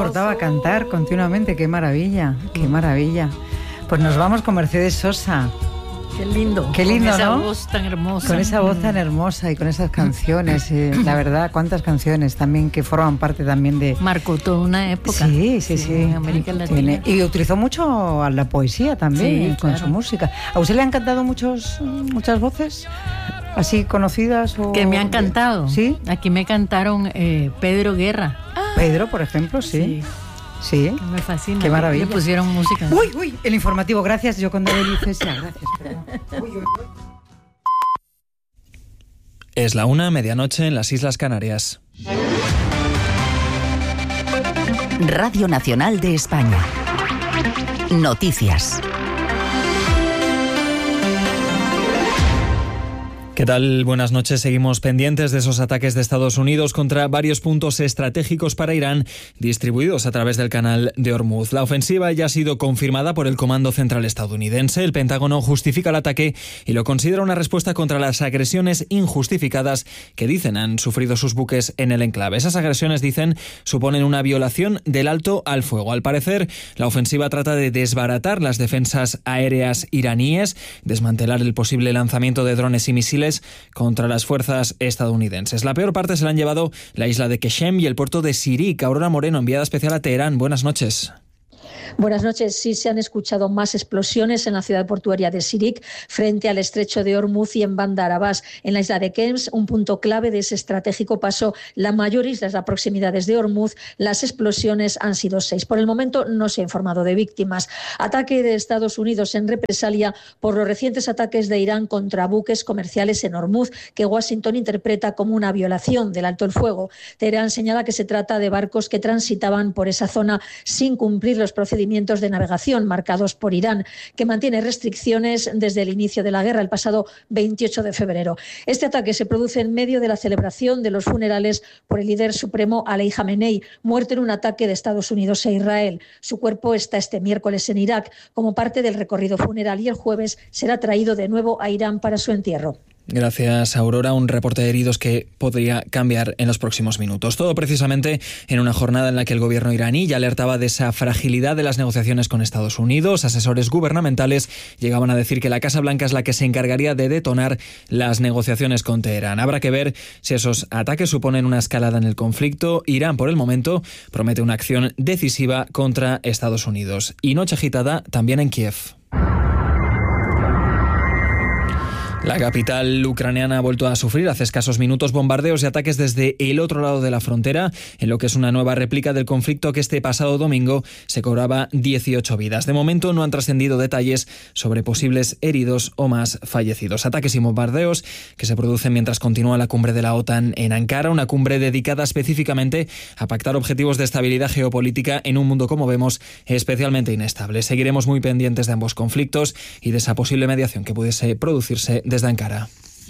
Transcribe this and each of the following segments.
importaba cantar continuamente. ¡Qué maravilla! ¡Qué maravilla! Pues nos vamos con Mercedes Sosa. Qué lindo. Qué lindo, con esa ¿no? voz tan hermosa. Con esa voz tan hermosa y con esas canciones. La verdad, cuántas canciones también que forman parte también de... Marcó toda una época. Sí. En América Latina. Y utilizó mucho a la poesía también, con su música. ¿A usted le han cantado muchas voces así conocidas? Que me han cantado. ¿Sí? Aquí me cantaron Pedro Guerra. Pedro, por ejemplo, sí. Sí. Que me fascina. Qué maravilla. Le pusieron música. Uy, el informativo, gracias. Yo con David Cesia, gracias. Uy. Es la 1:00, medianoche en las Islas Canarias. Radio Nacional de España. Noticias. ¿Qué tal? Buenas noches. Seguimos pendientes de esos ataques de Estados Unidos contra varios puntos estratégicos para Irán distribuidos a través del canal de Hormuz. La ofensiva ya ha sido confirmada por el Comando Central estadounidense. El Pentágono justifica el ataque y lo considera una respuesta contra las agresiones injustificadas que dicen han sufrido sus buques en el enclave. Esas agresiones, dicen, suponen una violación del alto al fuego. Al parecer, la ofensiva trata de desbaratar las defensas aéreas iraníes, desmantelar el posible lanzamiento de drones y misiles contra las fuerzas estadounidenses. La peor parte se la han llevado la isla de Qeshem y el puerto de Sirik. Aurora Moreno, enviada especial a Teherán. Buenas noches. Buenas noches. Sí, se han escuchado más explosiones en la ciudad portuaria de Sirik, frente al estrecho de Hormuz y en Bandar Abbas. En la isla de Kems, un punto clave de ese estratégico paso, la mayor isla es la proximidades de Hormuz. Las explosiones han sido 6. Por el momento no se ha informado de víctimas. Ataque de Estados Unidos en represalia por los recientes ataques de Irán contra buques comerciales en Hormuz, que Washington interpreta como una violación del alto el fuego. Teherán señala que se trata de barcos que transitaban por esa zona sin cumplir los procedimientos de navegación marcados por Irán, que mantiene restricciones desde el inicio de la guerra, el pasado 28 de febrero. Este ataque se produce en medio de la celebración de los funerales por el líder supremo Ali Khamenei, muerto en un ataque de Estados Unidos e Israel. Su cuerpo está este miércoles en Irak como parte del recorrido funeral y el jueves será traído de nuevo a Irán para su entierro. Gracias, Aurora. Un reporte de heridos que podría cambiar en los próximos minutos. Todo precisamente en una jornada en la que el gobierno iraní ya alertaba de esa fragilidad de las negociaciones con Estados Unidos. Asesores gubernamentales llegaban a decir que la Casa Blanca es la que se encargaría de detonar las negociaciones con Teherán. Habrá que ver si esos ataques suponen una escalada en el conflicto. Irán, por el momento, promete una acción decisiva contra Estados Unidos. Y noche agitada también en Kiev. La capital ucraniana ha vuelto a sufrir hace escasos minutos bombardeos y ataques desde el otro lado de la frontera, en lo que es una nueva réplica del conflicto que este pasado domingo se cobraba 18 vidas. De momento no han trascendido detalles sobre posibles heridos o más fallecidos. Ataques y bombardeos que se producen mientras continúa la cumbre de la OTAN en Ankara, una cumbre dedicada específicamente a pactar objetivos de estabilidad geopolítica en un mundo, como vemos, especialmente inestable. Seguiremos muy pendientes de ambos conflictos y de esa posible mediación que pudiese producirse desde Ankara.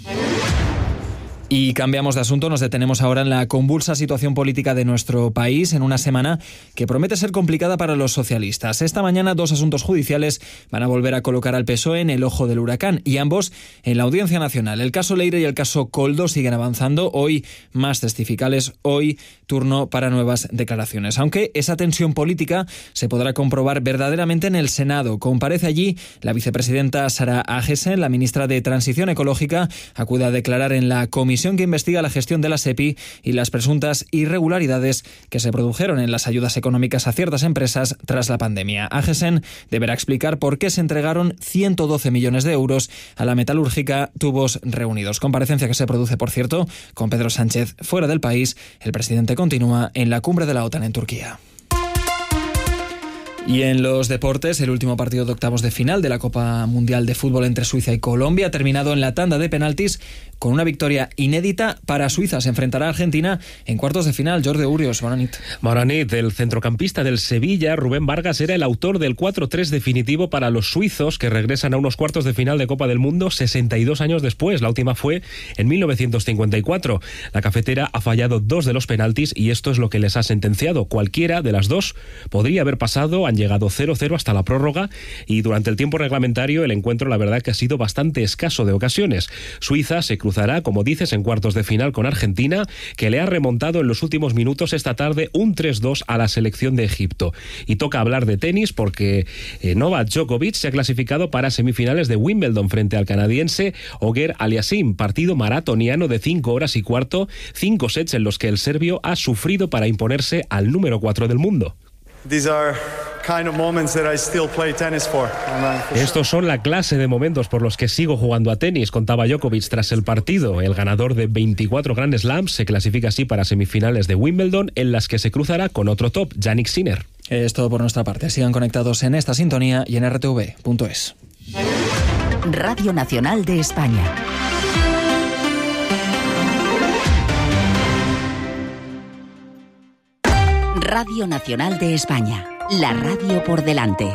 Y cambiamos de asunto, nos detenemos ahora en la convulsa situación política de nuestro país en una semana que promete ser complicada para los socialistas. Esta mañana 2 asuntos judiciales van a volver a colocar al PSOE en el ojo del huracán y ambos en la Audiencia Nacional. El caso Leire y el caso Koldo siguen avanzando, hoy más testificales, hoy turno para nuevas declaraciones. Aunque esa tensión política se podrá comprobar verdaderamente en el Senado. Comparece allí la vicepresidenta Sara Agesen, la ministra de Transición Ecológica, acude a declarar en la comisión que investiga la gestión de la SEPI y las presuntas irregularidades que se produjeron en las ayudas económicas a ciertas empresas tras la pandemia. Agesen deberá explicar por qué se entregaron 112 millones de euros a la metalúrgica Tubos Reunidos. Comparecencia que se produce, por cierto, con Pedro Sánchez fuera del país. El presidente continúa en la cumbre de la OTAN en Turquía. Y en los deportes, el último partido de octavos de final de la Copa Mundial de Fútbol entre Suiza y Colombia ha terminado en la tanda de penaltis con una victoria inédita para Suiza. Se enfrentará a Argentina en cuartos de final. Jordi Urios, Moranit. Moranit, el centrocampista del Sevilla, Rubén Vargas, era el autor del 4-3 definitivo para los suizos, que regresan a unos cuartos de final de Copa del Mundo 62 años después. La última fue en 1954. La cafetera ha fallado 2 de los penaltis y esto es lo que les ha sentenciado. Cualquiera de las dos podría haber pasado a han llegado 0-0 hasta la prórroga y durante el tiempo reglamentario el encuentro la verdad que ha sido bastante escaso de ocasiones. Suiza se cruzará, como dices, en cuartos de final con Argentina, que le ha remontado en los últimos minutos esta tarde un 3-2 a la selección de Egipto. Y toca hablar de tenis porque Novak Djokovic se ha clasificado para semifinales de Wimbledon frente al canadiense Ogier Aliassime, partido maratoniano de 5 horas y cuarto, 5 sets en los que el serbio ha sufrido para imponerse al número 4 del mundo. Estos son la clase de momentos por los que sigo jugando a tenis, contaba Djokovic tras el partido. El ganador de 24 Grand Slams se clasifica así para semifinales de Wimbledon, en las que se cruzará con otro top, Jannik Sinner. Es todo por nuestra parte. Sigan conectados en esta sintonía y en rtv.es. Radio Nacional de España. Radio Nacional de España, la radio por delante.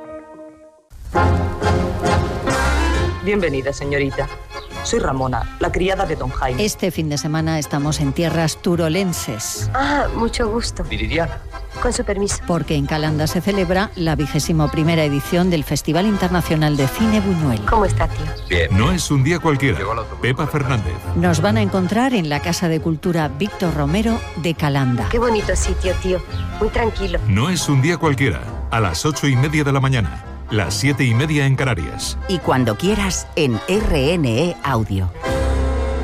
Bienvenida, señorita. Soy Ramona, la criada de don Jaime. Este fin de semana estamos en tierras turolenses. Ah, mucho gusto. Viridiana. Con su permiso. Porque en Calanda se celebra la 21ª edición del Festival Internacional de Cine Buñuel. ¿Cómo está, tío? Bien. No es un día cualquiera. Pepa Fernández. Nos van a encontrar en la Casa de Cultura Víctor Romero de Calanda. Qué bonito sitio, tío. Muy tranquilo. No es un día cualquiera. A las 8:30 de la mañana. Las 7:30 en Canarias. Y cuando quieras, en RNE Audio.